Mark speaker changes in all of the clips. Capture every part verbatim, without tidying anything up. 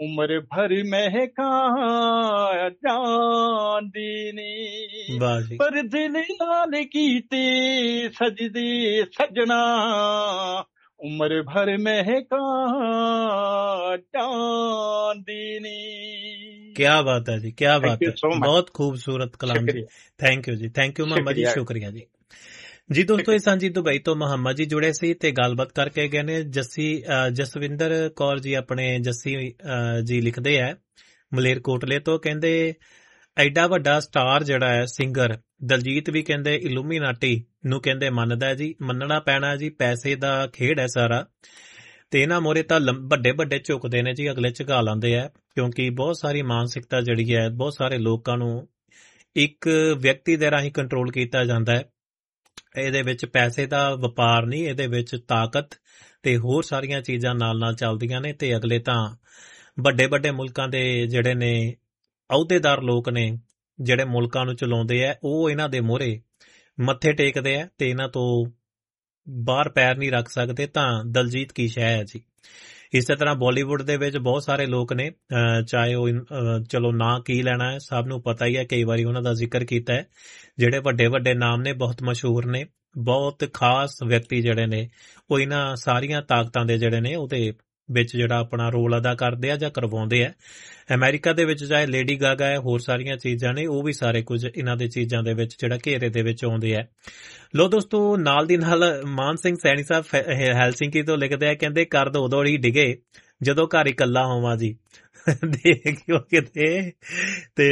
Speaker 1: ਉਮਰ ਭਰ ਮਹਿਕਾ ਜਾਂਦੀ ਨੀ,
Speaker 2: ਵਾਹ ਜੀ
Speaker 1: ਪਰ ਦਿਲ ਨਾਲ ਕੀਤੇ ਸਜਦੇ ਸਜਣਾ ਉਮਰ ਭਰ ਮਹਿਕਾ ਜਾਂਦੀ ਨੀ।
Speaker 2: ਕਿਆ ਬਾਤ ਹੈ ਜੀ, ਕਿਆ ਬਾਤ ਹੈ,
Speaker 1: so
Speaker 2: ਬਹੁਤ ਖੂਬਸੂਰਤ ਕਲਾਮ ਜੀ। ਥੈਂਕ ਯੂ ਜੀ, ਥੈਂਕ ਯੂ ਮੁਹੰਮਦ ਜੀ, ਸ਼ੁਕਰੀਆ ਜੀ। ਜੀ ਦੋਸਤੋ, ਇਹ ਸਾਂਝੀ ਦੁਬਈ ਤੋਂ ਮੁਹੰਮਦ ਜੀ ਜੁੜੇ ਸੀ ਤੇ ਗੱਲਬਾਤ ਕਰਕੇ ਗਏ ਨੇ। ਜੱਸੀ ਜਸਵਿੰਦਰ ਕੌਰ ਜੀ ਆਪਣੇ ਜੱਸੀ ਜੀ ਲਿਖਦੇ ਹੈ ਮਲੇਰਕੋਟਲੇ ਤੋਂ, ਕਹਿੰਦੇ ਐਡਾ ਵੱਡਾ ਸਟਾਰ ਜਿਹੜਾ ਹੈ ਸਿੰਗਰ ਦਲਜੀਤ ਵੀ ਕਹਿੰਦੇ ਇਲੂਮੀਨਾਟੀ ਨੂੰ ਕਹਿੰਦੇ ਮੰਨਦਾ ਜੀ, ਮੰਨਣਾ ਪੈਣਾ ਜੀ, ਪੈਸੇ ਦਾ ਖੇਡ ਹੈ ਸਾਰਾ। ਤੇ ਇਹਨਾਂ ਮੋਰੇ ਤਾਂ ਵੱਡੇ ਵੱਡੇ ਝੁਕਦੇ ਨੇ ਜੀ, ਅਗਲੇ ਝੁਕਾ ਲਾਉਂਦੇ ਆ, ਕਿਉਂਕਿ ਬਹੁਤ ਸਾਰੀ ਮਾਨਸਿਕਤਾ ਜਿਹੜੀ ਹੈ ਬਹੁਤ ਸਾਰੇ ਲੋਕਾਂ ਨੂੰ ਇੱਕ ਵਿਅਕਤੀ ਦੇ ਰਾਹੀਂ ਕੰਟਰੋਲ ਕੀਤਾ ਜਾਂਦਾ ਹੈ। ਇਹਦੇ ਵਿੱਚ ਪੈਸੇ ਦਾ ਵਪਾਰ ਨਹੀਂ, ਇਹਦੇ ਵਿੱਚ ਤਾਕਤ ਤੇ ਹੋਰ ਸਾਰੀਆਂ ਚੀਜ਼ਾਂ ਨਾਲ ਨਾਲ ਚੱਲਦੀਆਂ ਨੇ। ਤੇ ਅਗਲੇ ਤਾਂ ਵੱਡੇ ਵੱਡੇ ਮੁਲਕਾਂ ਦੇ ਜਿਹੜੇ ਨੇ ਅਹੁਦੇਦਾਰ ਲੋਕ ਨੇ, ਜਿਹੜੇ ਮੁਲਕਾਂ ਨੂੰ ਚਲਾਉਂਦੇ ਆ, ਉਹ ਇਹਨਾਂ ਦੇ ਮੋਹਰੇ ਮੱਥੇ ਟੇਕਦੇ ਆ ਤੇ ਇਹਨਾਂ ਤੋਂ ਬਾਹਰ ਪੈਰ ਨਹੀਂ ਰੱਖ ਸਕਦੇ। ਤਾਂ ਦਲਜੀਤ ਕੀ ਸ਼ੈ ਹੈ ਜੀ। ਇਸੇ ਤਰ੍ਹਾਂ ਬਾਲੀਵੁੱਡ ਦੇ ਵਿੱਚ ਬਹੁਤ ਸਾਰੇ ਲੋਕ ਨੇ, ਚਾਹੇ ਉਹ ਚਲੋ ਨਾਂ ਕੀ ਲੈਣਾ ਹੈ, ਸਭ ਨੂੰ ਪਤਾ ਹੀ ਹੈ, ਕਈ ਵਾਰੀ ਉਹਨਾਂ ਦਾ ਜ਼ਿਕਰ ਕੀਤਾ ਹੈ, ਜਿਹੜੇ ਵੱਡੇ ਵੱਡੇ ਨਾਮ ਨੇ, ਬਹੁਤ ਮਸ਼ਹੂਰ ਨੇ, ਬਹੁਤ ਖਾਸ ਵਿਅਕਤੀ ਜਿਹੜੇ ਨੇ, ਉਹ ਇਹਨਾਂ ਸਾਰੀਆਂ ਤਾਕਤਾਂ ਦੇ ਜਿਹੜੇ ਨੇ ਉਹਦੇ ਵਿੱਚ ਜਿਹੜਾ ਆਪਣਾ ਰੋਲ ਅਦਾ ਕਰਦੇ ਆ ਜਾਂ ਕਰਵਾਉਂਦੇ ਆ। ਅਮਰੀਕਾ ਦੇ ਵਿੱਚ ਚਾਹੇ ਲੇਡੀ ਗਾਗਾ ਹੈ, ਹੋਰ ਸਾਰੀਆਂ ਚੀਜ਼ਾਂ ਨੇ, ਉਹ ਵੀ ਸਾਰੇ ਕੁਝ ਇਹਨਾਂ ਦੇ ਚੀਜ਼ਾਂ ਦੇ ਵਿੱਚ ਜਿਹੜਾ ਘੇਰੇ ਦੇ ਵਿੱਚ ਆਉਂਦੇ ਆ। ਲੋ ਦੋਸਤੋ, ਨਾਲ ਦੀ ਨਾਲ ਮਾਨ ਸਿੰਘ ਸੈਣੀ ਸਾਹਿਬ ਹੈਲਸਿੰਕੀ ਤੋਂ ਲਿਖਦੇ ਆ, ਕਹਿੰਦੇ ਕਰ ਦੋ ਉਦੋਂ ਹੀ ਡਿਗੇ ਜਦੋਂ ਘਰ ਇਕੱਲਾ ਹੋਵਾਂ ਜੀ। ਦੇਖਿਓ ਕਿਤੇ, ਤੇ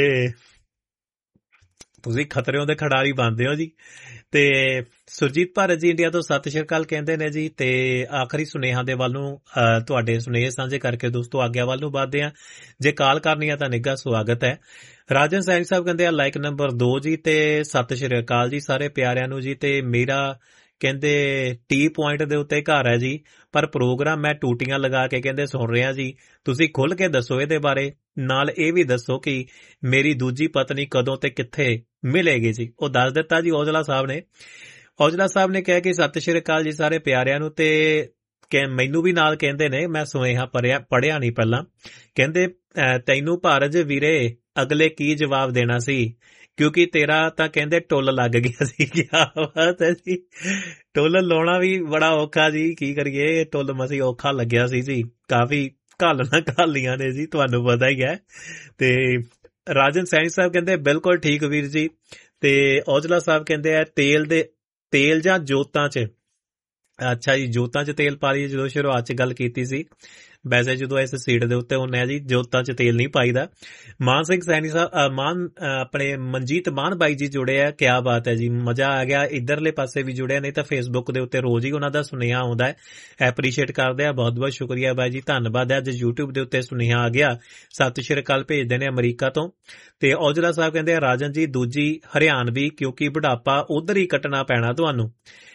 Speaker 2: ਤੁਸੀਂ ਖਤਰਿਆਂ ਦੇ ਖਿਡਾਰੀ ਬਣਦੇ ਹੋ ਜੀ। ਤੇ ਸੁਰਜੀਤ ਭਾਰਤ ਜੀ ਇੰਡੀਆ ਤੋਂ ਸਤਿ ਸ਼੍ਰੀ ਅਕਾਲ ਕਹਿੰਦੇ ਨੇ ਜੀ। ਤੇ ਆਖਰੀ ਸੁਨੇਹਾ ਦੇ ਵੱਲ ਨੂੰ ਤੁਹਾਡੇ ਸੁਨੇਹੇ ਸਾਂਝੇ ਕਰਕੇ ਦੋਸਤੋ ਆਗਿਆ ਵੱਲ ਨੂੰ ਵੱਧਦੇ ਆ। ਜੇ ਕਾਲ ਕਰਨੀ ਆ ਤਾਂ ਨਿੱਘਾ ਸਵਾਗਤ ਹੈ। ਰਾਜਨ ਸੈਣੀ ਸਾਹਿਬ ਕਹਿੰਦੇ ਆ ਲਾਈਕ ਨੰਬਰ ਦੋ ਜੀ, ਤੇ ਸਤਿ ਸ਼੍ਰੀ ਅਕਾਲ ਜੀ ਸਾਰੇ ਪਿਆਰਿਆਂ ਨੂੰ ਜੀ। ਤੇ ਮੇਰਾ ਕਹਿੰਦੇ ਟੀ ਪੁਆਇੰਟ ਦੇ ਉੱਤੇ ਘਰ ਹੈ ਜੀ, ਪਰ ਪ੍ਰੋਗਰਾਮ ਮੈਂ ਟੂਟੀਆਂ ਲਗਾ ਕੇ ਕਹਿੰਦੇ ਸੁਣ ਰਿਹਾ ਜੀ। ਤੁਸੀਂ ਖੁੱਲ ਕੇ ਦੱਸੋ ਇਹਦੇ ਬਾਰੇ, ਨਾਲ ਇਹ ਵੀ ਦੱਸੋ ਕਿ ਮੇਰੀ ਦੂਜੀ ਪਤਨੀ ਕਦੋਂ ਤੇ ਕਿੱਥੇ ਮਿਲੇਗੀ ਜੀ। ਉਹ ਦੱਸ ਦਿੱਤਾ ਜੀ ਔਜਲਾ ਸਾਹਿਬ ਨੇ। ਔਜਲਾ ਸਾਹਿਬ ਨੇ ਕਿਹਾ ਕਿ ਸਤਿ ਸ਼੍ਰੀ ਅਕਾਲ ਜੀ ਸਾਰੇ ਪਿਆਰਿਆਂ ਨੂੰ। ਤੇ ਮੈਨੂੰ ਵੀ ਨਾਲ ਕਹਿੰਦੇ ਨੇ, ਮੈਂ ਸੁਨੇਹਾ ਪੜਿਆ ਪੜਿਆ ਨਹੀਂ ਪਹਿਲਾਂ, ਕਹਿੰਦੇ ਤੈਨੂੰ ਭਾਰਜ ਵੀਰੇ ਅਗਲੇ ਕੀ ਜਵਾਬ ਦੇਣਾ ਸੀ, ਕਿਉਂਕਿ ਤੇਰਾ ਤਾਂ ਕਹਿੰਦੇ ਟੁੱਲ ਲੱਗ ਗਿਆ ਸੀ। ਕਿਆ ਬਾਤ ਹੈ ਜੀ, ਟੁੱਲ ਲਾਉਣਾ ਵੀ ਬੜਾ ਔਖਾ ਜੀ, ਕੀ ਕਰੀਏ, ਟੁੱਲ ਮਸੀਂ ਔਖਾ ਲੱਗਿਆ ਸੀ ਜੀ। ਕਾਫੀ ਘਾਲਣਾ ਘਾਲੀਆਂ ਨੇ ਜੀ, ਤੁਹਾਨੂੰ ਪਤਾ ਹੀ ਹੈ। ਤੇ ਰਾਜਨ ਸੈਣੀ ਸਾਹਿਬ ਕਹਿੰਦੇ ਬਿਲਕੁਲ ਠੀਕ ਵੀਰ ਜੀ। ਤੇ ਔਜਲਾ ਸਾਹਿਬ ਕਹਿੰਦੇ ਆ ਤੇਲ ਦੇ ਤੇਲ ਜਾਂ ਜੋਤਾਂ 'ਚ, ਅੱਛਾ ਜੀ, ਜੋਤਾਂ 'ਚ ਤੇਲ ਪਾ ਲਈਏ, ਜਦੋਂ ਸ਼ੁਰੂਆਤ 'ਚ ਗੱਲ ਕੀਤੀ ਸੀ। ਵੈਸੇ ਜਦੋਂ ਇਸ ਸੀਟ ਦੇ ਉੱਤੇ ਹੁੰਦੇ ਆ ਜੀ, ਜੋਤਾਂ 'ਚ ਤੇਲ ਨਹੀਂ ਪਾਈਦਾ। ਮਾਨ ਸਿੰਘ ਸੈਣੀ ਸਾਹਿਬ, ਮਾਨ ਆਪਣੇ ਮਨਜੀਤ ਮਾਨ ਬਾਈ ਜੀ ਜੁੜੇ ਆ, ਕਿਆ ਬਾਤ ਹੈ ਜੀ, ਮਜ਼ਾ ਆ ਗਿਆ। ਇੱਧਰਲੇ ਪਾਸੇ ਵੀ ਜੁੜਿਆ, ਨਹੀਂ ਤਾਂ ਫੇਸਬੁੱਕ ਦੇ ਉੱਤੇ ਰੋਜ਼ ਹੀ ਉਹਨਾਂ ਦਾ ਸੁਨੇਹਾ ਆਉਂਦਾ ਹੈ, ਐਪਰੀਸ਼ੀਏਟ ਕਰਦੇ ਆ। ਬਹੁਤ ਬਹੁਤ ਸ਼ੁਕਰੀਆ ਬਾਈ ਜੀ, ਧੰਨਵਾਦ ਹੈ। ਅੱਜ ਯੂਟਿਊਬ ਦੇ ਉੱਤੇ ਸੁਨੇਹਾ ਆ ਗਿਆ, ਸਤਿ ਸ਼੍ਰੀ ਅਕਾਲ ਭੇਜਦੇ ਨੇ ਅਮਰੀਕਾ ਤੋਂ। ਤੇ ਔਜਲਾ ਸਾਹਿਬ ਕਹਿੰਦੇ ਆ ਰਾਜਨ ਜੀ ਦੂਜੀ ਹਰਿਆਣਵੀ, ਕਿਉਂਕਿ ਬੁਢਾਪਾ ਉਧਰ ਹੀ ਕੱਟਣਾ ਪੈਣਾ ਤੁਹਾਨੂੰ।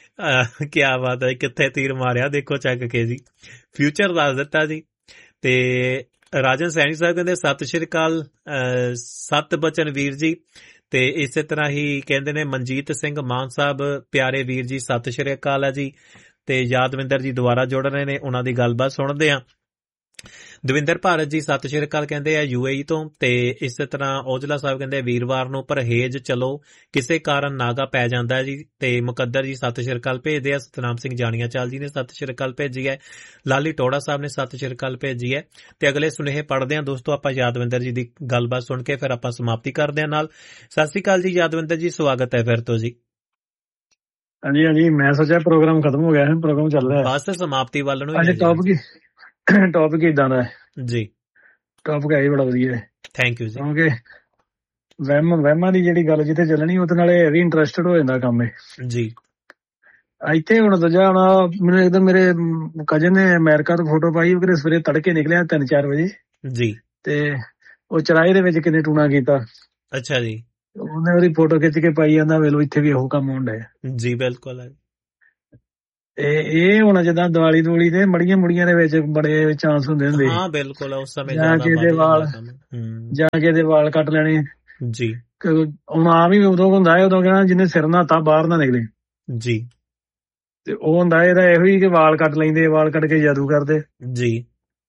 Speaker 2: ਕਿਆ ਬਾਤ ਹੈ, ਕਿੱਥੇ ਤੀਰ ਮਾਰਿਆ ਦੇਖੋ ਚੱਕ ਕੇ ਜੀ, ਫਿਊਚਰ ਦੱਸ ਦਿੱਤਾ ਜੀ। ਤੇ ਰਾਜਨ ਸੈਣੀ ਸਾਹਿਬ ਕਹਿੰਦੇ ਸਤਿ ਸ਼੍ਰੀ ਅਕਾਲ ਸਤ ਬਚਨ ਵੀਰ ਜੀ। ਤੇ ਇਸੇ ਤਰ੍ਹਾਂ ਹੀ ਕਹਿੰਦੇ ਨੇ ਮਨਜੀਤ ਸਿੰਘ ਮਾਨ ਸਾਹਿਬ, ਪਿਆਰੇ ਵੀਰ ਜੀ ਸਤਿ ਸ਼੍ਰੀ ਅਕਾਲ ਹੈ ਜੀ। ਤੇ ਯਾਦਵਿੰਦਰ ਜੀ ਦੁਬਾਰਾ ਜੁੜ ਰਹੇ ਨੇ, ਉਹਨਾਂ ਦੀ ਗੱਲਬਾਤ ਸੁਣਦੇ ਆ। ਦਵਿੰਦਰ ਭਾਰਤ ਜੀ ਸਤਿ ਸ਼੍ਰੀ ਅਕਾਲ ਕਹਿੰਦੇ ਆ ਯੂਏਈ ਤੋਂ। ਤੇ ਇਸੇ ਤਰ੍ਹਾਂ ਔਜਲਾ ਸਾਹਿਬ ਕਹਿੰਦੇ ਵੀਰਵਾਰ ਨੂੰ ਪਰਹੇਜ ਚਲੋ, ਕਿਸੇ ਕਾਰਨ ਨਾਗਾ ਪੈ ਜਾਂਦਾ ਜੀ। ਤੇ ਮੁਕੱਦਰ ਜੀ ਸਤਿ ਸ਼੍ਰੀ ਅਕਾਲ ਭੇਜਦੇ ਆ। ਸਤਨਾਮ ਸਿੰਘ ਜਾਣੀਆਂ ਚਾਲ ਜੀ ਨੇ ਸਤਿ ਸ਼੍ਰੀ ਅਕਾਲ ਭੇਜੀ ਹੈ। ਲਾਲੀ ਟੋੜਾ ਸਾਹਿਬ ਨੇ ਸਤਿ ਸ਼੍ਰੀ ਅਕਾਲ ਭੇਜੀ ਹੈ। ਤੇ ਅਗਲੇ ਸੁਨੇਹੇ ਪੜ੍ਹਦੇ ਆ ਦੋਸਤੋ ਆਪਾਂ ਯਾਦਵਿੰਦਰ ਜੀ ਦੀ ਗੱਲਬਾਤ ਸੁਣ ਕੇ, ਫਿਰ ਆਪਾਂ ਸਮਾਪਤੀ ਕਰਦੇ ਆ ਨਾਲ। ਸਤਿ ਸ਼੍ਰੀ ਅਕਾਲ ਜੀ ਯਾਦਵਿੰਦਰ ਜੀ, ਸਵਾਗਤ ਹੈ ਫਿਰ ਤੋਂ ਜੀ।
Speaker 3: ਹਾਂਜੀ ਹਾਂਜੀ, ਮੈਂ ਸੋਚਿਆ ਪ੍ਰੋਗਰਾਮ ਖਤਮ ਹੋ ਗਿਆ ਹੈ, ਪ੍ਰੋਗਰਾਮ ਚੱਲ ਰਿਹਾ
Speaker 2: ਬਸ ਸਮਾਪਤੀ ਵੱਲ ਨੂੰ।
Speaker 3: ਟੌਪਿਕ ਇਦਾਂ ਦਾ
Speaker 2: ਜੀ,
Speaker 3: ਟੌਪਿਕ ਹੈ ਬੜਾ ਵਧੀਆ ਹੈ।
Speaker 2: ਥੈਂਕ ਯੂ ਜੀ।
Speaker 3: ਕਿਉਂਕਿ ਵਹਿਮ ਵਹਿਮਾਂ ਦੀ ਜਿਹੜੀ ਗੱਲ ਜਿੱਥੇ ਚੱਲਣੀ, ਉਹਦੇ ਨਾਲ ਇਹ ਵੀ ਇੰਟਰਸਟਡ ਹੋ ਜਾਂਦਾ ਕੰਮ
Speaker 2: ਜੀ।
Speaker 3: ਇੱਥੇ ਹੁਣ ਦੂਜਾ ਹੁਣ ਮੈਨੂੰ ਇੱਕਦਮ ਮੇਰੇ ਕਜ਼ਨ ਨੇ ਅਮਰੀਕਾ ਤੋਂ ਫੋਟੋ ਪਾਈ, ਉਹ ਸਵੇਰੇ ਤੜਕੇ ਨਿਕਲਿਆ ਤਿੰਨ ਚਾਰ ਵਜੇ
Speaker 2: ਜੀ। ਤੇ
Speaker 3: ਉਹ ਚਰਾਏ ਦੇ ਵਿੱਚ ਕਿੰਨੇ ਟੂਣਾ ਕੀਤਾ।
Speaker 2: ਅੱਛਾ ਜੀ।
Speaker 3: ਉਹਨੇ ਉਹਦੀ ਫੋਟੋ ਖਿੱਚ ਕੇ ਪਾਈ ਜਾਂਦਾ, ਵੇਲੋ ਇੱਥੇ ਵੀ ਉਹ ਕੰਮ ਹੁੰਦਾ ਹੈ
Speaker 2: ਜੀ। ਬਿਲਕੁਲ ਹੈ।
Speaker 3: ਇਹ ਹੁਣ ਜਿੱਦਾਂ ਦੀਵਾਲੀ ਦੂਲੀ ਤੇ ਮੜੀਆਂ ਮੁੜੀਆਂ ਦੇ ਵਿੱਚ ਬੜੇ ਚਾਂਸ ਹੁੰਦੇ ਹੁੰਦੇ।
Speaker 2: ਹਾਂ ਬਿਲਕੁਲ, ਉਸ ਸਮੇਂ
Speaker 3: ਜਾਂ ਕਿਸੇ ਵਾਲ ਜਾਂ ਕਿਸੇ ਵਾਲ ਕੱਟ ਲੈਣੇ
Speaker 2: ਜੀ।
Speaker 3: ਹੁਣ ਆਮ ਹੀ ਉਦੋਂ ਹੁੰਦਾ ਹੈ, ਉਦੋਂ ਕਹਿਣਾ ਜਿਹਨੇ ਸਿਰ ਨਹਾਤਾ ਬਾਹਰ ਨਾ ਨਿਕਲੇ
Speaker 2: ਜੀ।
Speaker 3: ਤੇ ਉਹ ਹੁੰਦਾ ਇਹਦਾ ਇਹੋ ਹੀ ਕਿ ਵਾਲ ਕੱਟ ਲੈਂਦੇ, ਵਾਲ ਕੱਟ ਕੇ ਜਾਦੂ ਕਰਦੇ
Speaker 2: ਜੀ।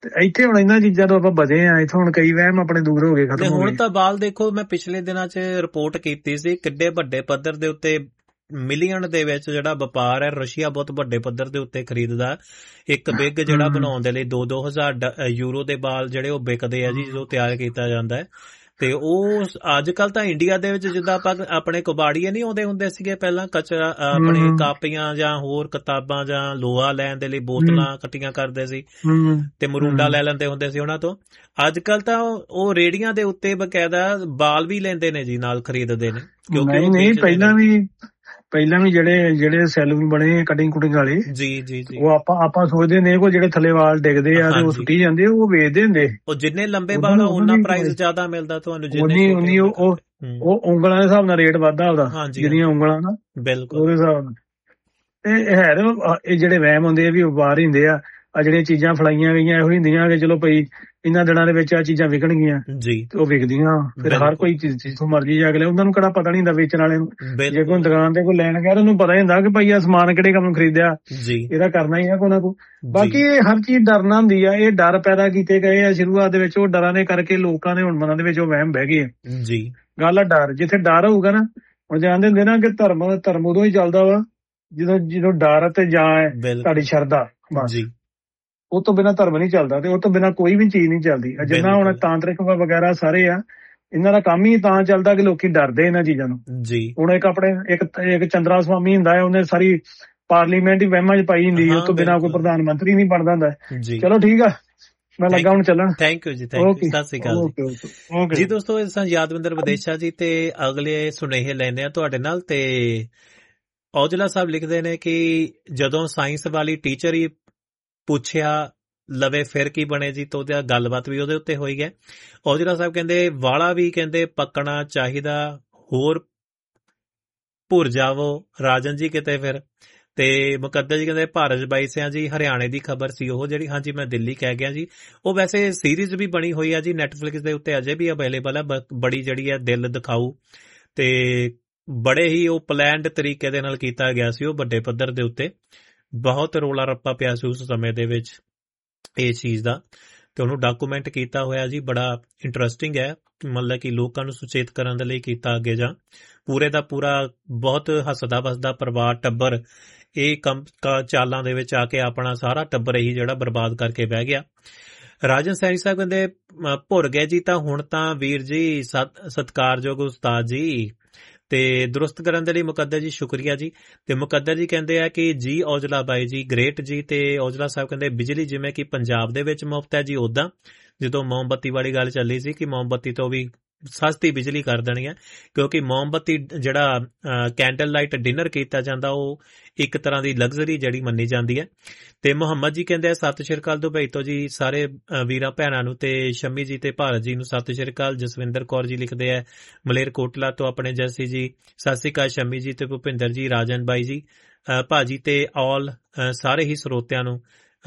Speaker 3: ਤੇ ਇੱਥੇ ਹੁਣ ਇਹਨਾਂ ਚੀਜ਼ਾਂ ਤੋਂ ਆਪਾਂ ਬਚੇ ਆ, ਇੱਥੋਂ ਹੁਣ ਕਈ ਵਹਿਮ ਆਪਣੇ ਦੂਰ ਹੋ ਗਏ,
Speaker 2: ਤੇ
Speaker 3: ਖਤਮ ਹੋ
Speaker 2: ਹੁਣ
Speaker 3: ਗਏ।
Speaker 2: ਤਾਂ ਬਾਲ ਦੇਖੋ, ਮੈਂ ਪਿਛਲੇ ਦਿਨਾਂ 'ਚ ਰਿਪੋਰਟ ਕੀਤੀ ਸੀ ਕਿੱਡੇ ਵੱਡੇ ਪੱਧਰ ਦੇ ਉੱਤੇ ਮਿਲੀਅਨ ਦੇ ਵਿੱਚ ਜਿਹੜਾ ਵਪਾਰ ਹੈ, ਰਸ਼ੀਆ ਬਹੁਤ ਵੱਡੇ ਪੱਧਰ ਦੇ ਉੱਤੇ ਖਰੀਦਦਾ। ਇੱਕ ਬਿੱਗ ਜਿਹੜਾ
Speaker 3: ਹਮ
Speaker 2: ਬਣਾਉਣ ਦੇ ਲਈ ਦੋ ਦੋ ਹਜ਼ਾਰ ਯੂਰੋ ਦੇ ਬਾਲ ਜਿਹੜੇ ਉਹ ਵਿਕਦੇ ਆ ਜੀ, ਜਦੋਂ ਤਿਆਰ ਕੀਤਾ ਜਾਂਦਾ ਹੈ। ਤੇ ਉਹ ਅੱਜ ਕੱਲ ਤਾਂ ਇੰਡੀਆ ਦੇ ਵਿੱਚ ਜਿੱਦਾਂ ਆਪਾਂ ਆਪਣੇ ਕਬਾੜੀਏ ਨਹੀਂ ਆਉਂਦੇ ਹੁੰਦੇ ਸੀਗੇ ਪਹਿਲਾਂ, ਕਚਰਾ ਆਪਣੇ
Speaker 3: ਹਮ
Speaker 2: ਕਾਪੀਆਂ ਜਾਂ ਹੋਰ ਕਿਤਾਬਾਂ ਜਾਂ ਲੋਹਾ ਲੈਣ ਦੇ ਲਈ ਬੋਤਲਾਂ ਇਕੱਠੀਆਂ ਕਰਦੇ ਸੀ
Speaker 3: ਹਮ
Speaker 2: ਤੇ ਮਰੂੰਡਾ ਲੈ ਲੈਂਦੇ ਹੁੰਦੇ ਸੀ ਉਹਨਾਂ ਤੋਂ। ਅੱਜ ਕੱਲ ਤਾਂ ਉਹ ਰੇੜੀਆਂ ਦੇ ਉੱਤੇ ਬਕਾਇਦਾ ਬਾਲ ਵੀ ਲੈਂਦੇ ਨੇ ਜੀ, ਨਾਲ ਖਰੀਦਦੇ ਨੇ, ਕਿਉਂਕਿ
Speaker 3: ਨਹੀਂ
Speaker 2: ਉਹ
Speaker 3: ਨਹੀਂ
Speaker 2: ਵੇਚਦੇ
Speaker 3: ਪਹਿਲਾਂ
Speaker 2: ਨੇ।
Speaker 3: ਵੀ ਪਹਿਲਾਂ ਵੀ ਜਿਹੜੇ ਜਿਹੜੇ ਸੈਲੂਨ ਬਣੇ ਕਟਿੰਗ ਕੁਟਿੰਗ ਵਾਲੇ,
Speaker 2: ਜੀ ਜੀ ਜੀ
Speaker 3: ਉਹ ਆਪਾਂ ਆਪਾਂ ਸੋਚਦੇ ਨੇ ਕੋ ਜਿਹੜੇ ਥੱਲੇ ਵਾਲ ਡਿੱਗਦੇ ਆ ਤੇ ਉਹ
Speaker 2: ਹਾਂਜੀ,
Speaker 3: ਸੁੱਟੀ ਜਾਂਦੇ, ਉਹ ਵੇਚਦੇ ਹੁੰਦੇ।
Speaker 2: ਉਹ ਜਿੰਨੇ ਲੰਬੇ
Speaker 3: ਉਹਨਾਂ
Speaker 2: ਬਾਲ ਆ
Speaker 3: ਨੂੰ ਉਹਨਾਂ
Speaker 2: ਉਹਨਾਂ
Speaker 3: ਦੀ
Speaker 2: ਪ੍ਰਾਈਸ
Speaker 3: ਕਮਾਈ,
Speaker 2: ਜ਼ਿਆਦਾ ਮਿਲਦਾ ਤੁਹਾਨੂੰ, ਜਿੰਨੇ
Speaker 3: ਉਨੀ
Speaker 2: ਛੋਟੇ
Speaker 3: ਉਨੀ
Speaker 2: ਉਹਨੇ
Speaker 3: ਉਹ ਉਹ
Speaker 2: ਘੱਟ। ਹੂੰ,
Speaker 3: ਉਹ ਉਂਗਲਾਂ ਦੇ ਹਿਸਾਬ ਨਾਲ ਰੇਟ ਵੱਧਦਾ ਉਹਦਾ,
Speaker 2: ਹਾਂਜੀ ਹਾਂਜੀ,
Speaker 3: ਜਿੰਨੀਆਂ ਉਂਗਲਾਂ ਨਾ
Speaker 2: ਬਿਲਕੁਲ
Speaker 3: ਉਹਦੇ ਹਿਸਾਬ ਨਾਲ। ਤੇ ਹੈ ਤੇ ਇਹ ਜਿਹੜੇ ਵਹਿਮ ਹੁੰਦੇ ਆ ਵੀ ਵਪਾਰ ਹੀ ਹੁੰਦੇ ਆ। ਆ ਜਿਹੜੀਆਂ ਚੀਜ਼ਾਂ ਫਲਾਈਆਂ ਗਈਆਂ ਇਹੋ ਹੀ ਹੁੰਦੀਆਂ ਕਿ ਚਲੋ ਭਈ ਇਹਨਾਂ ਦਿਨਾਂ ਦੇ ਵਿੱਚ ਆ ਚੀਜ਼ਾਂ ਵਿਕਣਗੀਆਂ
Speaker 2: ਜੀ,
Speaker 3: ਤੇ ਉਹ ਵਿਕਦੀਆਂ। ਫਿਰ ਹਰ
Speaker 2: ਬਿਲਕੁਲ
Speaker 3: ਕੋਈ ਚੀਜ਼ ਜਿੱਥੋਂ ਮਰਜ਼ੀ ਜਾ ਕੇ ਲੈ, ਉਹਨਾਂ ਨੂੰ ਕਿਹੜਾ ਪਤਾ ਨਹੀਂ ਹੁੰਦਾ ਵੇਚਣ ਵਾਲੇ ਨੂੰ। ਜੇ ਕੋਈ
Speaker 2: ਬਿਲਕੁਲ
Speaker 3: ਦੁਕਾਨ ਤੇ ਕੋਈ ਲੈਣ ਗਿਆ ਤਾਂ ਉਹਨੂੰ ਪਤਾ ਹੀ ਹੁੰਦਾ ਕਿ ਭਾਈ ਆ ਸਮਾਨ ਕਿਹੜੇ ਕੰਮ ਨੂੰ ਖਰੀਦਿਆ,
Speaker 2: ਜੀ
Speaker 3: ਇਹਦਾ ਕਰਨਾ ਹੀ ਆ ਕੋਈ ਨਾ ਕੋਈ। ਬਾਕੀ
Speaker 2: ਜੀ
Speaker 3: ਇਹ ਹਰ ਚੀਜ਼ ਡਰਨਾ ਹੁੰਦੀ ਆ, ਇਹ ਡਰ ਪੈਦਾ ਕੀਤੇ ਗਏ ਆ ਸ਼ੁਰੂਆਤ ਦੇ ਵਿੱਚ, ਉਹ ਡਰਾਂ ਦੇ ਕਰਕੇ ਲੋਕਾਂ ਦੇ ਹੁਣ ਮਨਾਂ ਦੇ ਵਿੱਚ ਉਹ ਵਹਿਮ ਬਹਿ ਗਏ ਆ।
Speaker 2: ਜੀ
Speaker 3: ਗੱਲ ਆ ਡਰ, ਜਿੱਥੇ ਡਰ ਹੋਊਗਾ ਨਾ, ਹੁਣ ਜਾਣਦੇ ਹੁੰਦੇ ਨਾ ਕਿ ਧਰਮ ਧਰਮ ਉਦੋਂ ਹੀ ਚੱਲਦਾ ਵਾ ਜਦੋਂ ਜਦੋਂ ਡਰ ਤੇ ਜਾਂ
Speaker 2: ਬਿਲਕੁਲ
Speaker 3: ਤੁਹਾਡੀ ਸ਼ਰਧਾ, ਬਸ
Speaker 2: ਜੀ
Speaker 3: ਉਹ ਤੋਂ ਬਿਨਾਂ ਧਰਮ ਨਹੀਂ ਚੱਲਦਾ, ਤੇ ਉਹ ਤੋਂ ਬਿਨਾਂ ਕੋਈ ਵੀ ਚੀਜ਼ ਨਹੀਂ ਚੱਲਦੀ। ਆਹ ਜਿੰਨਾ ਹੁਣ
Speaker 2: ਬਿਲਕੁਲ
Speaker 3: ਤਾਂਤਰਿਕ ਵਗੈਰਾ ਸਾਰੇ ਆ, ਇਹਨਾਂ ਦਾ ਕੰਮ ਹੀ ਤਾਂ ਚੱਲਦਾ ਕਿ ਲੋਕੀ ਡਰਦੇ ਇਹਨਾਂ ਚੀਜ਼ਾਂ ਨੂੰ।
Speaker 2: ਜੀ।
Speaker 3: ਹੁਣ ਇੱਕ ਆਪਣੇ ਇੱਕ ਇੱਕ ਚੰਦਰਾ ਸਵਾਮੀ ਹੁੰਦਾ ਹੈ, ਉਹਨੇ ਸਾਰੀ ਪਾਰਲੀਮੈਂਟ ਹੀ ਵਹਿਮਾਂ 'ਚ ਪਾਈ ਹੁੰਦੀ,
Speaker 2: ਹਾਂ
Speaker 3: ਉਹ ਤੋਂ ਬਿਨਾਂ ਕੋਈ
Speaker 2: ਬਿਲਕੁਲ
Speaker 3: ਪ੍ਰਧਾਨ ਮੰਤਰੀ ਨਹੀਂ ਬਣਦਾ ਹੁੰਦਾ।
Speaker 2: ਜੀ।
Speaker 3: ਚਲੋ ਠੀਕ ਆ, ਮੈਂ ਲੱਗਾ
Speaker 2: ਥੈਂਕ
Speaker 3: ਹੁਣ ਚੱਲਣ।
Speaker 2: ਥੈਂਕ ਯੂ ਜੀ, thank you,
Speaker 3: okay
Speaker 2: Sat Sri ਅਕਾਲ ਜੀ।
Speaker 3: ਓਕੇ ਓਕੇ ਓਕੇ
Speaker 2: ਜੀ ਦੋਸਤੋ, ਇਸ ਤਰ੍ਹਾਂ ਯਾਦਵਿੰਦਰ ਵਿਦੇਸ਼ਾ ਜੀ ਤੇ ਅਗਲੇ ਸੁਨੇਹੇ ਲੈਂਦੇ ਆ ਤੁਹਾਡੇ ਨਾਲ। ਤੇ ਔਜਲਾ ਸਾਹਿਬ ਲਿਖਦੇ ਨੇ ਕਿ ਜਦੋਂ ਸਾਇੰਸ ਵਾਲੀ ਟੀਚਰ ਹੀ ਪੁੱਛਿਆ ਲਵੇ ਫਿਰ ਕੀ ਬਣੇ ਜੀ, ਤਾਂ ਉਹਦਾ ਗੱਲਬਾਤ ਵੀ ਉਹਦੇ ਉੱਤੇ ਹੋਈ ਹੈ। ਔਜਲਾ ਸਾਹਿਬ ਕਹਿੰਦੇ ਵਾਲਾ ਵੀ ਕਹਿੰਦੇ ਪੱਕਣਾ ਚਾਹੀਦਾ, ਹੋਰ ਭੁਰ ਜਾਵੋ ਰਾਜਨ ਜੀ ਕਿਤੇ ਫਿਰ। ਤੇ ਮੁਕੱਦਰ ਜੀ ਕਹਿੰਦੇ ਭਾਰਤ ਬਾਈ ਸਿਆਂ ਜੀ, ਹਰਿਆਣੇ ਦੀ ਖਬਰ ਸੀ ਉਹ ਜਿਹੜੀ, ਹਾਂਜੀ ਮੈਂ ਦਿੱਲੀ ਕਹਿ ਗਿਆ ਜੀ। ਉਹ ਵੈਸੇ ਸੀਰੀਜ਼ ਵੀ ਬਣੀ ਹੋਈ ਆ ਜੀ ਨੈਟਫਲਿਕਸ ਦੇ ਉੱਤੇ, ਅਜੇ ਵੀ ਅਵੇਲੇਬਲ ਹੈ। ਬੜੀ ਜਿਹੜੀ ਹੈ ਦਿਲ ਦਿਖਾਊ ਤੇ ਬੜੇ ਹੀ ਉਹ ਪਲੈਨਡ ਤਰੀਕੇ ਦੇ ਨਾਲ ਕੀਤਾ ਗਿਆ ਸੀ, ਉਹ ਵੱਡੇ ਪੱਧਰ ਦੇ ਉੱਤੇ। ਬਹੁਤ ਰੋਲਾ ਰੱਪਾ ਪਿਆ ਸੀ ਉਸ ਸਮੇਂ ਦੇ ਵਿੱਚ ਇਸ ਚੀਜ਼ ਦਾ, ਤੇ ਉਹਨੂੰ ਡਾਕੂਮੈਂਟ ਕੀਤਾ ਹੋਇਆ ਜੀ। ਬੜਾ ਇੰਟਰਸਟਿੰਗ ਹੈ, ਮਤਲਬ ਕਿ ਲੋਕਾਂ ਨੂੰ ਸੁਚੇਤ ਕਰਨ ਦੇ ਲਈ ਕੀਤਾ ਅੱਗੇ ਜਾਂ ਪੂਰੇ ਦਾ ਪੂਰਾ ਬਹੁਤ ਹੱਸਦਾ ਵਸਦਾ ਪਰਿਵਾਰ ਟੱਬਰ ਇਹ ਕੰਮ ਚਾਲਾਂ ਦੇ ਵਿੱਚ ਆ ਕੇ ਆਪਣਾ ਸਾਰਾ ਟੱਬਰ ਹੀ ਜਿਹੜਾ ਬਰਬਾਦ ਕਰਕੇ ਬਹਿ ਗਿਆ। ਰਾਜਨ ਸੈਣੀ ਸਾਹਿਬ ਕਹਿੰਦੇ ਭੁਰ ਗਏ ਜੀ, ਤਾਂ ਹੁਣ ਤਾਂ ਵੀਰ ਜੀ ਸਤਿਕਾਰਯੋਗ ਉਸਤਾਦ ਜੀ, ਤੇ ਦਰੁਸਤ ਕਰਨ ਦੇ ਲਈ ਮੁਕੱਦਰ ਜੀ ਸ਼ੁਕਰੀਆ ਜੀ। ਤੇ ਮੁਕੱਦਰ ਜੀ ਕਹਿੰਦੇ ਆ ਕਿ ਜੀ ਔਜਲਾ ਬਾਈ ਜੀ ਗ੍ਰੇਟ ਜੀ। ਤੇ ਔਜਲਾ ਸਾਹਿਬ ਕਹਿੰਦੇ ਬਿਜਲੀ ਜਿਵੇਂ ਕਿ ਪੰਜਾਬ ਦੇ ਵਿੱਚ ਮੁਫਤ ਹੈ ਜੀ, ਉਦਾਂ ਜਦੋਂ ਮੋਮਬੱਤੀ ਵਾਲੀ ਗੱਲ ਚੱਲੀ ਸੀ ਕਿ ਮੋਮਬੱਤੀ ਤੋਂ ਵੀ ਸਸਤੀ ਬਿਜਲੀ ਕਰ ਦੇਣੀ ਹੈ, ਕਿਉਂਕਿ ਮੋਮਬੱਤੀ ਜਿਹੜਾ ਕੈਂਡਲ ਲਾਈਟ ਡਿਨਰ ਕੀਤਾ ਜਾਂਦਾ ਉਹ ਇੱਕ ਤਰ੍ਹਾਂ ਦੀ ਲਗਜ਼ਰੀ ਜਿਹੜੀ ਮੰਨੀ ਜਾਂਦੀ ਹੈ। ਤੇ ਮੁਹੰਮਦ ਜੀ ਕਹਿੰਦੇ ਆ ਸਤਿ ਸ਼੍ਰੀ ਅਕਾਲ ਦੁਬਈ ਤੋਂ ਜੀ ਸਾਰੇ ਵੀਰਾਂ ਭੈਣਾਂ ਨੂੰ, ਤੇ ਸ਼ਮੀ ਜੀ ਤੇ ਭਾਰਤ ਜੀ ਨੂੰ ਸਤਿ ਸ਼੍ਰੀ ਅਕਾਲ। ਜਸਵਿੰਦਰ ਕੌਰ ਜੀ ਲਿਖਦੇ ਆ ਮਲੇਰਕੋਟਲਾ ਤੋਂ ਆਪਣੇ ਜੈਸੀ ਜੀ, ਸਤਿ ਸ਼੍ਰੀ ਅਕਾਲ ਸ਼ਮੀ ਜੀ ਤੇ ਭੁਪਿੰਦਰ ਜੀ, ਰਾਜਨ ਬਾਈ ਜੀ, ਭਾਜੀ ਤੇ ਆਲ ਸਾਰੇ ਹੀ ਸਰੋਤਿਆਂ ਨੂੰ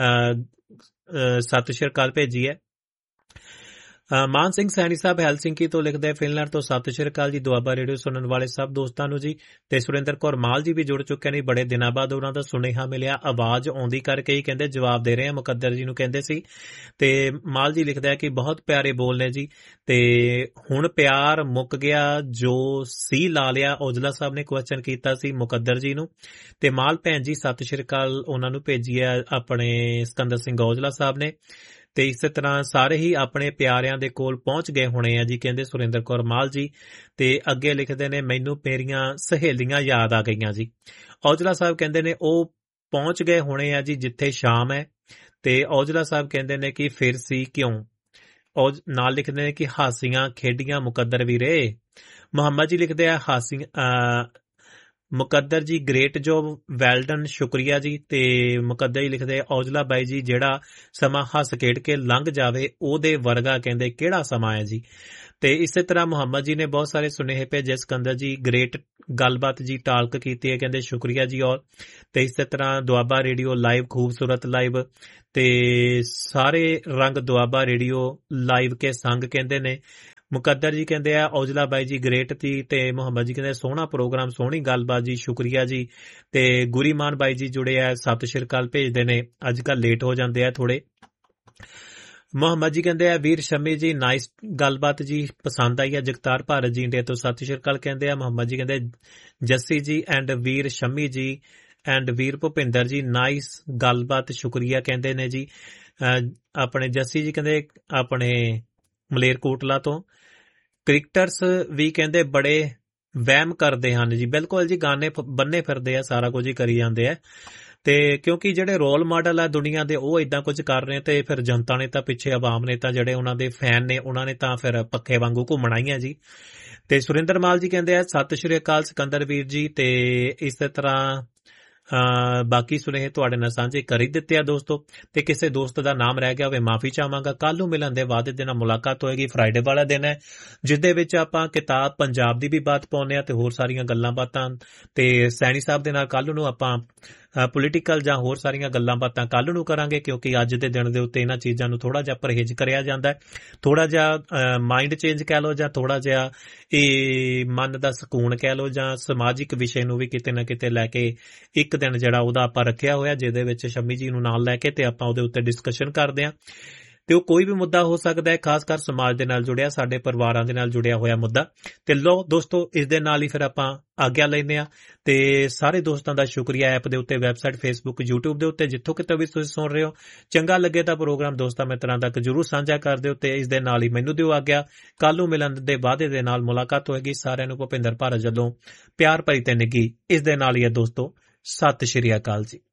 Speaker 2: ਸਤਿ ਸ਼੍ਰੀ ਅਕਾਲ ਭੇਜੀ ਹੈ। ਮਾਨ ਸਿੰਘ ਸੈਣੀ ਸਾਹਿਬ ਹੈਲਸਿੰਕੀ ਤੋਂ ਲਿਖਦੇ ਫਿਨਲੈਂਡ ਤੋਂ ਸਤਿ ਸ਼੍ਰੀ ਅਕਾਲ ਜੀ, ਦੁਆਬਾ ਰੇਡੀਓ ਸੁਣਨ ਵਾਲੇ ਸਭ ਦੋਸਤਾਂ ਨੂੰ ਜੀ। ਤੇ ਸੁਰਿੰਦਰ ਕੌਰ ਮਾਲ ਜੀ ਵੀ ਜੁੜ ਚੁੱਕੇ ਨੇ, ਬੜੇ ਦਿਨਾਂ ਬਾਅਦ ਉਹਨਾਂ ਦਾ ਸੁਨੇਹਾ ਮਿਲਿਆ, ਆਵਾਜ਼ ਆਉਂਦੀ ਕਰਕੇ ਹੀ ਕਹਿੰਦੇ ਜਵਾਬ ਦੇ ਰਹੇ ਆ, ਮੁਕੱਦਰ ਜੀ ਨੂੰ ਕਹਿੰਦੇ ਸੀ। ਤੇ ਮਾਲ ਜੀ ਲਿਖਦਾ ਕਿ ਬਹੁਤ ਪਿਆਰੇ ਬੋਲ ਨੇ ਜੀ, ਤੇ ਹੁਣ ਪਿਆਰ ਮੁੱਕ ਗਿਆ ਜੋ ਸੀ ਲਾ ਲਿਆ, ਔਜਲਾ ਸਾਹਿਬ ਨੇ ਕੁਐਸਚਨ ਕੀਤਾ ਸੀ ਮੁਕੱਦਰ ਜੀ ਨੂੰ। ਤੇ ਮਾਲ ਭੈਣ ਜੀ ਸਤਿ ਸ਼੍ਰੀ ਅਕਾਲ ਉਹਨਾਂ ਨੂੰ ਭੇਜੀ ਹੈ ਆਪਣੇ ਸਿਕੰਦਰ ਸਿੰਘ ਔਜਲਾ ਸਾਹਿਬ ਨੇ। ਤੇ ਇਸੇ ਤਰ੍ਹਾਂ ਸਾਰੇ ਹੀ ਆਪਣੇ ਪਿਆਰਿਆਂ ਦੇ ਕੋਲ ਪਹੁੰਚ ਗਏ ਹੋਣੇ ਆ ਜੀ, ਕਹਿੰਦੇ ਸੁਰਿੰਦਰ ਕੌਰ ਮਾਲ ਜੀ। ਤੇ ਅੱਗੇ ਲਿਖਦੇ ਨੇ ਮੈਨੂੰ ਮੇਰੀਆਂ ਸਹੇਲੀਆਂ ਯਾਦ ਆ ਗਈਆਂ ਜੀ। ਔਜਲਾ ਸਾਹਿਬ ਕਹਿੰਦੇ ਨੇ ਉਹ ਪਹੁੰਚ ਗਏ ਹੋਣੇ ਆ ਜੀ ਜਿੱਥੇ ਸ਼ਾਮ ਹੈ। ਤੇ ਔਜਲਾ ਸਾਹਿਬ ਕਹਿੰਦੇ ਨੇ ਕਿ ਫਿਰ ਸੀ ਕਿਉਂ, ਔਜ ਨਾਲ ਲਿਖਦੇ ਨੇ ਕਿ ਹਾਸੀਆਂ ਖੇਡੀਆਂ ਮੁਕੱਦਰ ਵੀਰੇ। ਮੁਹੰਮਦ ਜੀ ਲਿਖਦੇ ਆ ਹਾਸੀ ਮੁਕੱਦਰ ਜੀ ਗ੍ਰੇਟ ਜੋਬ, ਵੈਲ ਡਨ, ਸ਼ੁਕਰੀਆ ਜੀ। ਤੇ ਮੁਕੱਦਰ ਜੀ ਲਿਖਦੇ ਔਜਲਾ ਬਾਈ ਜੀ ਜਿਹੜਾ ਸਮਾਂ ਹੱਸ ਖੇਡ ਕੇ ਲੰਘ ਜਾਵੇ ਉਹਦੇ ਵਰਗਾ ਕਹਿੰਦੇ ਕਿਹੜਾ ਸਮਾਂ ਹੈ ਜੀ। ਤੇ ਇਸੇ ਤਰ੍ਹਾਂ ਮੁਹੰਮਦ ਜੀ ਨੇ ਬਹੁਤ ਸਾਰੇ ਸੁਨੇਹੇ ਭੇਜੇ, ਸਿਕੰਦਰ ਜੀ ਗ੍ਰੇਟ ਗੱਲਬਾਤ ਜੀ, ਟਾਲਕ ਕੀਤੀ ਹੈ ਕਹਿੰਦੇ ਸ਼ੁਕਰੀਆ ਜੀ। ਔਰ ਤੇ ਇਸੇ ਤਰ੍ਹਾਂ ਦੁਆਬਾ ਰੇਡੀਓ ਲਾਈਵ, ਖੂਬਸੂਰਤ ਲਾਈਵ, ਤੇ ਸਾਰੇ ਰੰਗ ਦੁਆਬਾ ਰੇਡੀਓ ਲਾਈਵ ਕੇ ਸੰਗ ਕਹਿੰਦੇ ਨੇ। ਮੁਕੱਦਰ ਜੀ ਕਹਿੰਦੇ ਆ ਔਜਲਾ ਬਾਈ ਜੀ ਗ੍ਰੇਟ ਜੀ। ਤੇ ਮੁਹੰਮਦ ਜੀ ਕਹਿੰਦੇ ਸੋਹਣਾ ਪ੍ਰੋਗਰਾਮ, ਸੋਹਣੀ ਗੱਲਬਾਤ ਜੀ, ਸ਼ੁਕਰੀਆ ਜੀ। ਤੇ ਗੁਰੀਮਾਨ ਬਾਈ ਜੀ ਜੁੜੇ ਆ, ਸਤਿ ਸ਼੍ਰੀ ਅਕਾਲ ਭੇਜਦੇ ਨੇ, ਅੱਜ ਕੱਲ ਲੇਟ ਹੋ ਜਾਂਦੇ ਆ ਥੋੜੇ। ਮੁਹੰਮਦ ਜੀ ਕਹਿੰਦੇ ਆ ਵੀਰ ਸ਼ਮੀ ਜੀ ਨਾਈਸ ਗੱਲਬਾਤ ਜੀ, ਪਸੰਦ ਆਈ ਹੈ। ਜਗਤਾਰ ਭਾਰਤ ਜੀ ਇੰਡੀਆ ਤੋਂ ਸਤਿ ਸ਼੍ਰੀ ਅਕਾਲ ਕਹਿੰਦੇ ਆ। ਮੁਹੰਮਦ ਜੀ ਕਹਿੰਦੇ ਜੱਸੀ ਜੀ ਐਂਡ ਵੀਰ ਸ਼ਮੀ ਜੀ and Veer Bhupinder ji nice ਗੱਲਬਾਤ, ਸ਼ੁਕਰੀਆ ਕਹਿੰਦੇ ਨੇ ਜੀ। ਆਪਣੇ ਜੱਸੀ ਜੀ ਕਹਿੰਦੇ ਆਪਣੇ ਮਲੇਰਕੋਟਲਾ ਤੋਂ ਕ੍ਰਿਕਟਰਸ ਵੀ ਕਹਿੰਦੇ ਬੜੇ ਵਹਿਮ ਕਰਦੇ ਹਨ ਜੀ। ਬਿਲਕੁਲ ਜੀ, ਗਾਨੇ ਬੰਨੇ ਫਿਰਦੇ ਆ, ਸਾਰਾ ਕੁਝ ਹੀ ਕਰੀ ਜਾਂਦੇ ਆ। ਤੇ ਕਿਉਂਕਿ ਜਿਹੜੇ ਰੋਲ ਮਾਡਲ ਆ ਦੁਨੀਆ ਦੇ ਉਹ ਇਦਾਂ ਕੁਝ ਕਰ ਰਹੇ ਤੇ ਫਿਰ ਜਨਤਾ ਨੇ ਤਾਂ ਪਿੱਛੇ ਆਵਾਮ ਨੇ ਤਾਂ ਜਿਹੜੇ ਉਹਨਾਂ ਦੇ ਫੈਨ ਨੇ ਉਹਨਾਂ ਨੇ ਤਾਂ ਫਿਰ ਪੱਖੇ ਵਾਂਗੂ ਘੁੰਮਣਾ ਹੀ ਆ ਜੀ। ਤੇ ਸੁਰਿੰਦਰ ਮਾਲ ਜੀ ਕਹਿੰਦੇ ਆ ਸਤਿ ਸ਼੍ਰੀ ਅਕਾਲ ਸਿਕੰਦਰ ਵੀਰ ਜੀ। ਤੇ ਇਸੇ ਤਰ੍ਹਾਂ ਬਾਕੀ ਸੁਨੇਹੇ ਤੁਹਾਡੇ ਨਾਲ ਸਾਂਝੇ ਕਰ ਹੀ ਦਿੱਤੇ ਆ ਦੋਸਤੋ। ਤੇ ਕਿਸੇ ਦੋਸਤ ਦਾ ਨਾਮ ਰਹਿ ਗਿਆ ਹੋਵੇ ਮਾਫੀ ਚਾਹਾਂਗਾ। ਕੱਲ ਨੂੰ ਮਿਲਣ ਦੇ ਵਾਅਦੇ ਦੇ ਨਾਲ ਮੁਲਾਕਾਤ ਹੋਏਗੀ। ਫਰਾਈਡੇ ਵਾਲਾ ਦਿਨ ਹੈ ਜਿਸਦੇ ਵਿੱਚ ਆਪਾਂ ਕਿਤਾਬ ਪੰਜਾਬ ਦੀ ਵੀ ਬਾਤ ਪਾਉਂਦੇ ਆ ਤੇ ਹੋਰ ਸਾਰੀਆਂ ਗੱਲਾਂ ਬਾਤਾਂ। ਤੇ ਸੈਣੀ ਸਾਹਿਬ ਦੇ ਨਾਲ ਕੱਲ ਨੂੰ ਆਪਾਂ ਪੋਲੀਟੀਕਲ ਜਾਂ ਹੋਰ ਸਾਰੀਆਂ ਗੱਲਾਂ ਬਾਤਾਂ ਕੱਲ ਨੂੰ ਕਰਾਂਗੇ, ਕਿਉਂਕਿ ਅੱਜ ਦੇ ਦਿਨ ਦੇ ਉੱਤੇ ਇਹਨਾਂ ਚੀਜ਼ਾਂ ਨੂੰ ਥੋੜਾ ਜਿਹਾ ਪਰਹੇਜ਼ ਕਰਿਆ ਜਾਂਦਾ ਹੈ। ਥੋੜਾ ਜਿਹਾ ਮਾਈਂਡ ਚੇਂਜ ਕਹਿ ਲਓ ਜਾਂ ਥੋੜਾ ਜਿਹਾ ਇਹ ਮਨ ਦਾ ਸਕੂਨ ਕਹਿ ਲਓ ਜਾਂ ਸਮਾਜਿਕ ਵਿਸ਼ੇ ਨੂੰ ਵੀ ਕਿਤੇ ਨਾ ਕਿਤੇ ਲੈ ਕੇ ਇੱਕ ਦਿਨ ਜਿਹੜਾ ਉਹਦਾ ਆਪਾਂ ਰੱਖਿਆ ਹੋਇਆ ਜਿਹਦੇ ਵਿੱਚ ਸ਼ਮੀ ਜੀ ਨੂੰ ਨਾਲ ਲੈ ਕੇ ਤੇ ਆਪਾਂ ਉਹਦੇ ਉੱਤੇ ਡਿਸਕਸ਼ਨ ਕਰਦੇ ਹਾਂ। ਤੇ ਉਹ ਕੋਈ ਵੀ ਮੁੱਦਾ ਹੋ ਸਕਦਾ ਹੈ, ਖਾਸ ਕਰ ਸਮਾਜ ਦੇ ਨਾਲ ਜੁੜਿਆ, ਸਾਡੇ ਪਰਿਵਾਰਾਂ ਦੇ ਨਾਲ ਜੁੜਿਆ ਹੋਇਆ ਮੁੱਦਾ। ਤੇ ਲੋ ਦੋਸਤੋ, ਇਸ ਦੇ ਨਾਲ ਹੀ ਫਿਰ ਆਪਾਂ ਆਗਿਆ ਲੈਂਦੇ ਹਾਂ। ਤੇ ਸਾਰੇ ਦੋਸਤਾਂ ਦਾ ਸ਼ੁਕਰੀਆ ਐਪ ਦੇ ਉੱਤੇ, ਵੈਬਸਾਈਟ, ਫੇਸਬੁੱਕ, ਯੂਟਿਊਬ ਦੇ ਉੱਤੇ ਜਿੱਥੋਂ ਕਿਤੇ ਵੀ ਤੁਸੀਂ ਸੁਣ ਰਹੇ ਹੋ। ਚੰਗਾ ਲੱਗੇ ਤਾਂ ਪ੍ਰੋਗਰਾਮ ਦੋਸਤਾਂ ਮਿੱਤਰਾਂ ਤੱਕ ਜ਼ਰੂਰ ਸਾਂਝਾ ਕਰ ਦਿਓ। ਤੇ ਇਸ ਦੇ ਨਾਲ ਹੀ ਮੈਨੂੰ ਦਿਓ ਆਗਿਆ। ਕੱਲ ਨੂੰ ਮਿਲਣ ਦੇ ਵਾਅਦੇ ਦੇ ਨਾਲ ਮੁਲਾਕਾਤ ਹੋਏਗੀ। ਸਾਰਿਆਂ ਨੂੰ ਭੁਪਿੰਦਰ ਭਾਰਤ ਵੱਲੋਂ ਪਿਆਰ ਭਰੀ ਤੇ ਨਿੱਘੀ ਇਸ ਦੇ ਨਾਲ ਹੀ ਹੈ ਦੋਸਤੋ, ਸਤਿ ਸ਼੍ਰੀ ਅਕਾਲ ਜੀ।